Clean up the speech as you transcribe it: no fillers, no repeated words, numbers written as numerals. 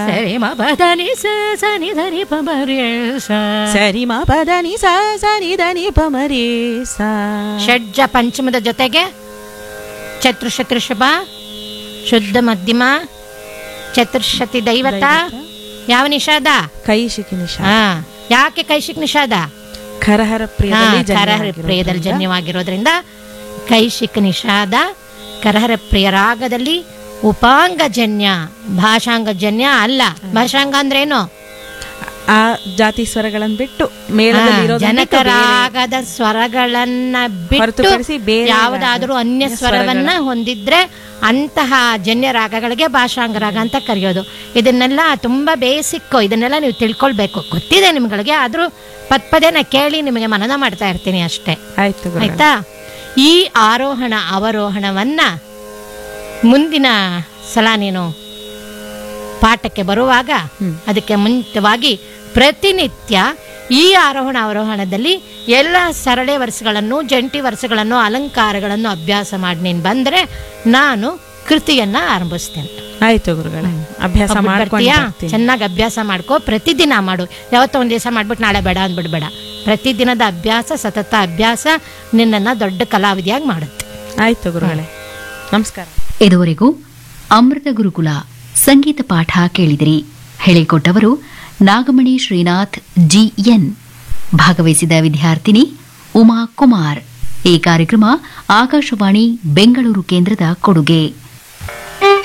ಸರಿ ಮ ಪದನಿ ಸನಿ ಧನಿ ಪಮರಿ ಸರಿ ಮ ಪದನಿ ಸನಿ ಧನಿ ಪಮರಿ ಷಡ್ಜ ಪಂಚಮದ ಜೊತೆಗೆ ಚತುರ್ಶತಿ ಋಷಭ, ಶುದ್ಧ ಮಧ್ಯಮ, ಚತುರ್ಶತಿ ದೈವತ. ಯಾವ ನಿಷಾದ? ಕೈಶಿಕಿ ನಿಷಾದ. ಯಾಕೆ ಕೈಶಿಕ್ ನಿಷಾದ? ಕರಹರ ಪ್ರಿಯದಲ್ಲಿ ಜನ್ಯವಾಗಿರೋದ್ರಿಂದ ಕೈಶಿಕ್ ನಿಷಾದ. ಕರಹರ ಪ್ರಿಯ ರಾಗದಲ್ಲಿ ಉಪಾಂಗಜನ್ಯ, ಭಾಷಾಂಗಜನ್ಯ ಅಲ್ಲ. ಭಾಷಾಂಗ ಅಂದ್ರೇನು? ಆ ಜಾತಿ ಸ್ವರಗಳನ್ನು ಬಿಟ್ಟು ಜನಕ ರಾಗದ ಸ್ವರಗಳನ್ನ ಬಿಟ್ಟು ಯಾವುದಾದ್ರೂ ಅನ್ಯ ಸ್ವರವನ್ನ ಹೊಂದಿದ್ರೆ ಅಂತಹ ಜನ್ಯ ರಾಗಗಳಿಗೆ ಭಾಷಾಂಗ ರಾಗ ಅಂತ ಕರೆಯೋದು. ಇದನ್ನೆಲ್ಲ ತುಂಬಾ ಬೇಸಿಕ್, ಇದನ್ನೆಲ್ಲ ನೀವು ತಿಳ್ಕೊಳ್ಬೇಕು. ಗೊತ್ತಿದೆ ನಿಮ್ಗಳಿಗೆ, ಆದ್ರೂ ಪದೇ ಕೇಳಿ ನಿಮಗೆ ಮನನ ಮಾಡ್ತಾ ಇರ್ತೀನಿ ಅಷ್ಟೇ. ಆಯ್ತಾ? ಈ ಆರೋಹಣ ಅವರೋಹಣವನ್ನ ಮುಂದಿನ ಸಲ ನೀನು ಪಾಠಕ್ಕೆ ಬರುವಾಗ ಅದಕ್ಕೆ ಮುಂಚಿತವಾಗಿ ಪ್ರತಿನಿತ್ಯ ಈ ಆರೋಹಣ ಅವರೋಹಣದಲ್ಲಿ ಎಲ್ಲ ಸರಳೆ ವರ್ಷಗಳನ್ನು, ಜಂಟಿ ವರ್ಷಗಳನ್ನು, ಅಲಂಕಾರಗಳನ್ನು ಅಭ್ಯಾಸ ಮಾಡಿ ನೀನು ಬಂದ್ರೆ ನಾನು ಕೃತಿಯನ್ನ ಆರಂಭಿಸ್ತೇನೆ. ಆಯ್ತು ಗುರುಗಳೇ, ಅಭ್ಯಾಸ ಮಾಡ್ತೀಯಾ? ಚೆನ್ನಾಗಿ ಅಭ್ಯಾಸ ಮಾಡ್ಕೋ, ಪ್ರತಿದಿನ ಮಾಡು. ಯಾವತ್ತೋ ಒಂದ್ ದಿವಸ ಮಾಡ್ಬಿಟ್ಟು ನಾಳೆ ಬೇಡ ಅಂದ್ಬಿಡ್ಬೇಡ. ಪ್ರತಿದಿನದ ಅಭ್ಯಾಸ, ಸತತ ಅಭ್ಯಾಸ ನಿನ್ನನ್ನ ದೊಡ್ಡ ಕಲಾವಿದೆಯಾಗಿ ಮಾಡುತ್ತೆ. ಆಯ್ತು ಗುರುಗಳೇ, ನಮಸ್ಕಾರ. ಇದುವರೆಗೂ ಅಮೃತ ಗುರುಕುಲ ಸಂಗೀತ ಪಾಠ ಕೇಳಿದಿರಿ. ಹೇಳಿಕೊಟ್ಟವರು ನಾಗಮಣಿ ಶ್ರೀನಾಥ್ ಜಿಎನ್. ಭಾಗವಹಿಸಿದ ವಿದ್ಯಾರ್ಥಿನಿ ಉಮಾ ಕುಮಾರ್. ಈ ಕಾರ್ಯಕ್ರಮ ಆಕಾಶವಾಣಿ ಬೆಂಗಳೂರು ಕೇಂದ್ರದ ಕೊಡುಗೆ.